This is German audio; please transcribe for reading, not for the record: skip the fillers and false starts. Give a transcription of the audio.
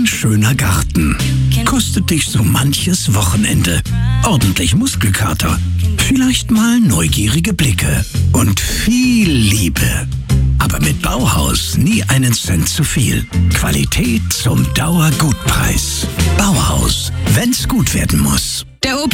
Ein schöner Garten kostet dich so manches Wochenende. Ordentlich Muskelkater, vielleicht mal neugierige Blicke und viel Liebe. Aber mit Bauhaus nie einen Cent zu viel. Qualität zum Dauergutpreis. Bauhaus, wenn's gut werden muss. Der Opel